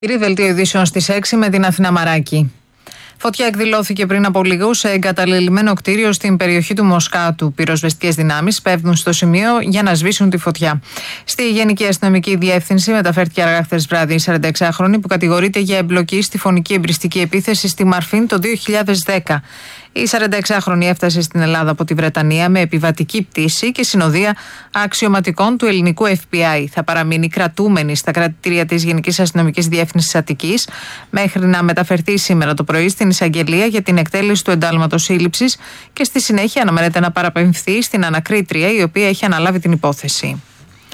Δελτίο ειδήσεων στις 6 με την Αθηνά Μαράκη. Φωτιά εκδηλώθηκε πριν από λίγο σε εγκαταλελειμμένο κτίριο στην περιοχή του Μοσκάτου. Πυροσβεστικές δυνάμεις πέφτουν στο σημείο για να σβήσουν τη φωτιά. Στη Γενική Αστυνομική Διεύθυνση μεταφέρθηκε αργά χθες βράδυ η 46χρονη που κατηγορείται για εμπλοκή στη φωνική εμπριστική επίθεση στη Μαρφίν το 2010. Η 46χρονη έφτασε στην Ελλάδα από τη Βρετανία με επιβατική πτήση και συνοδεία αξιωματικών του ελληνικού FBI. Θα παραμείνει κρατούμενη στα κρατητήρια της Γενικής Αστυνομικής Διεύθυνσης Αττικής μέχρι να μεταφερθεί σήμερα το πρωί στην εισαγγελία για την εκτέλεση του εντάλματος σύλληψης και στη συνέχεια αναμένεται να παραπεμφθεί στην ανακρίτρια η οποία έχει αναλάβει την υπόθεση.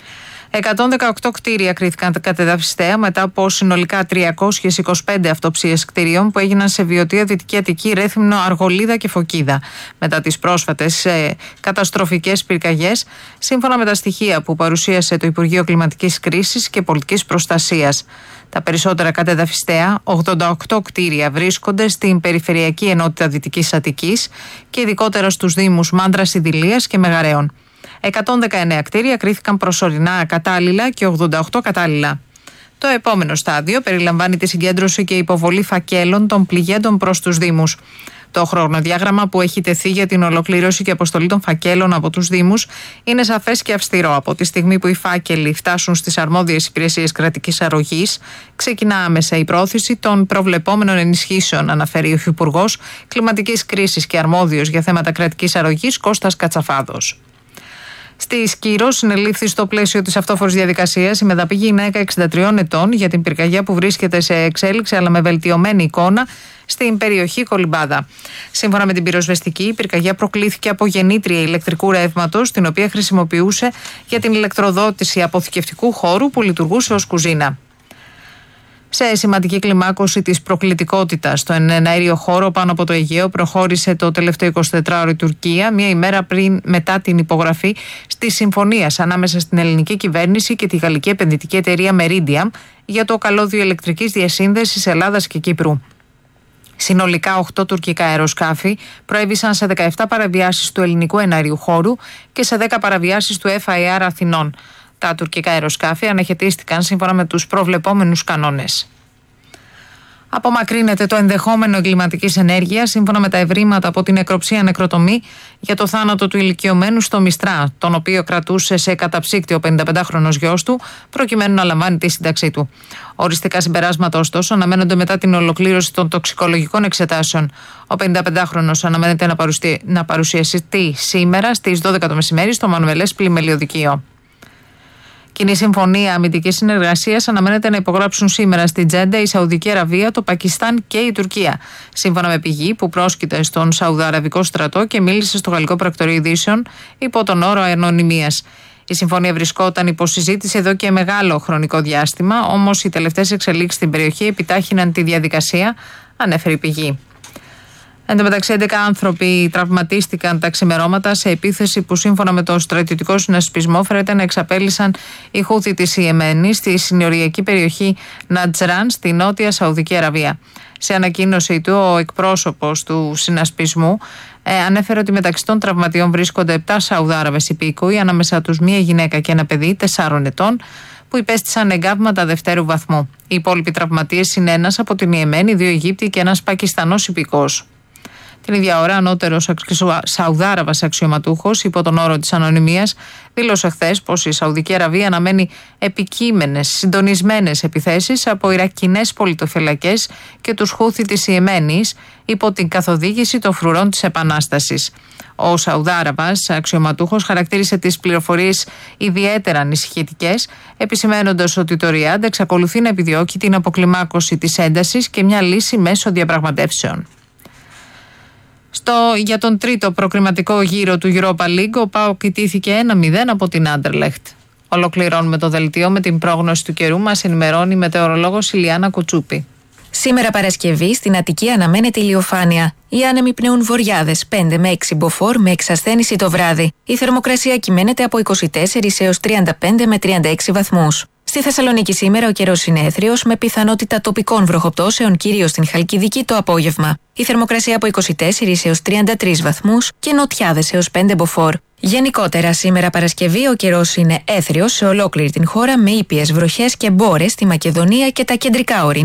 118 κτίρια κρίθηκαν κατεδαφιστέα μετά από συνολικά 325 αυτοψίες κτίριων που έγιναν σε Βιωτία, Δυτική Αττική, Ρέθυμνο, Αργολίδα και Φωκίδα μετά τις πρόσφατες καταστροφικές πυρκαγιές, σύμφωνα με τα στοιχεία που παρουσίασε το Υπουργείο Κλιματικής Κρίσης και Πολιτικής Προστασίας. Τα περισσότερα κατεδαφιστέα, 88 κτίρια, βρίσκονται στην Περιφερειακή Ενότητα Δυτικής Αττικής και ειδικότερα στους Δήμους Μάντρας, Ιδηλίας και Μεγαρέων. 119 κτίρια κρίθηκαν προσωρινά ακατάλληλα και 88 κατάλληλα. Το επόμενο στάδιο περιλαμβάνει τη συγκέντρωση και υποβολή φακέλων των πληγέντων προς τους Δήμους. Το χρονοδιάγραμμα που έχει τεθεί για την ολοκλήρωση και αποστολή των φακέλων από τους Δήμους είναι σαφές και αυστηρό. Από τη στιγμή που οι φάκελοι φτάσουν στις αρμόδιες υπηρεσίες κρατικής αρρωγής, ξεκινά άμεσα η πρόθεση των προβλεπόμενων ενισχύσεων, αναφέρει ο Υπουργός Κλιματικής Κρίσης και αρμόδιος για θέματα κρατικής αρρωγής Κώστας Κατσαφάδος. Στη Σκύρο συνελήφθη στο πλαίσιο της αυτόφορης διαδικασίας η μεδαπή γυναίκα 63 ετών για την πυρκαγιά που βρίσκεται σε εξέλιξη αλλά με βελτιωμένη εικόνα στην περιοχή Κολυμπάδα. Σύμφωνα με την πυροσβεστική, η πυρκαγιά προκλήθηκε από γεννήτρια ηλεκτρικού ρεύματος, την οποία χρησιμοποιούσε για την ηλεκτροδότηση αποθηκευτικού χώρου που λειτουργούσε ως κουζίνα. Σε σημαντική κλιμάκωση της προκλητικότητας στον εναέριο χώρο πάνω από το Αιγαίο προχώρησε το τελευταίο 24ωρο η Τουρκία, μία ημέρα μετά την υπογραφή της συμφωνίας ανάμεσα στην ελληνική κυβέρνηση και τη γαλλική επενδυτική εταιρεία Meridiam για το καλώδιο ηλεκτρικής διασύνδεσης Ελλάδας και Κύπρου. Συνολικά 8 τουρκικά αεροσκάφη προέβησαν σε 17 παραβιάσεις του ελληνικού εναέριου χώρου και σε 10 παραβιάσεις του FIR Αθηνών. Τα τουρκικά αεροσκάφη αναχαιτίστηκαν σύμφωνα με τους προβλεπόμενους κανόνες. Απομακρύνεται το ενδεχόμενο εγκληματικής ενέργειας σύμφωνα με τα ευρήματα από την νεκροψία νεκροτομή για το θάνατο του ηλικιωμένου στο Μιστρά, τον οποίο κρατούσε σε καταψύκτη ο 55χρονος γιος του, προκειμένου να λαμβάνει τη σύνταξή του. Οριστικά συμπεράσματα, ωστόσο, αναμένονται μετά την ολοκλήρωση των τοξικολογικών εξετάσεων. Ο 55χρονος αναμένεται να παρουσιαστεί σήμερα στις 12 το μεσημέρι στο Μανουελές Πλημελιωδικείο. Κοινή συμφωνία αμυντικής συνεργασίας αναμένεται να υπογράψουν σήμερα στη Τζέντα η Σαουδική Αραβία, το Πακιστάν και η Τουρκία. Σύμφωνα με πηγή που πρόσκειται στον Σαουδαραβικό στρατό και μίλησε στο Γαλλικό Πρακτορείο Ειδήσεων υπό τον όρο ανωνυμίας. Η συμφωνία βρισκόταν υπό συζήτηση εδώ και μεγάλο χρονικό διάστημα, όμως οι τελευταίες εξελίξεις στην περιοχή επιτάχυναν τη διαδικασία, ανέφερε η πηγή. Εν τω μεταξύ, 11 άνθρωποι τραυματίστηκαν τα ξημερώματα σε επίθεση που σύμφωνα με το στρατιωτικό συνασπισμό φέρεται να εξαπέλυσαν οι Χούθι της Ιεμένη στη συνοριακή περιοχή Νατζράν στη νότια Σαουδική Αραβία. Σε ανακοίνωσή του, ο εκπρόσωπος του συνασπισμού ανέφερε ότι μεταξύ των τραυματιών βρίσκονται 7 Σαουδάραβες υπήκοοι, ανάμεσα τους μία γυναίκα και ένα παιδί 4 ετών, που υπέστησαν εγκάβματα δευτέρου βαθμού. Οι υπόλοιποι τραυματίες είναι ένας από την Ιεμένη, 2 Αιγύπτιοι και ένας Πακιστανός υπηκός. Την ίδια ώρα, ανώτερος Σαουδάραβας αξιωματούχος, υπό τον όρο της ανωνυμίας, δήλωσε χθες πως η Σαουδική Αραβία αναμένει επικείμενες, συντονισμένες επιθέσεις από Ιρακινές πολιτοφυλακές και τους Χούθι της Ιεμένης υπό την καθοδήγηση των φρουρών της Επανάστασης. Ο Σαουδάραβας αξιωματούχος χαρακτήρισε τις πληροφορίες ιδιαίτερα ανησυχητικές, επισημαίνοντας ότι το Ριάντ εξακολουθεί να επιδιώκει την αποκλιμάκωση της έντασης και μια λύση μέσω διαπραγματεύσεων. Για τον τρίτο προκριματικό γύρο του Europa League, ο ΠΑΟΚ ιτήθηκε 1-0 από την Άντερλεχτ. Ολοκληρώνουμε το δελτίο με την πρόγνωση του καιρού. Μας ενημερώνει η μετεωρολόγος Ηλιάνα Κουτσούπη. Σήμερα Παρασκευή στην Αττική αναμένεται ηλιοφάνεια. Οι άνεμοι πνέουν βορειάδες 5 με 6 μποφόρ με εξασθένηση το βράδυ. Η θερμοκρασία κυμαίνεται από 24 έως 35 με 36 βαθμούς. Στη Θεσσαλονίκη σήμερα ο καιρός είναι έθριος με πιθανότητα τοπικών βροχοπτώσεων κυρίως στην Χαλκιδική το απόγευμα. Η θερμοκρασία από 24 έως 33 βαθμούς και νοτιάδες έως 5 μποφόρ. Γενικότερα, σήμερα Παρασκευή, ο καιρός είναι έθριος σε ολόκληρη την χώρα με ήπιες βροχές και μπόρες στη Μακεδονία και τα κεντρικά ορεινά.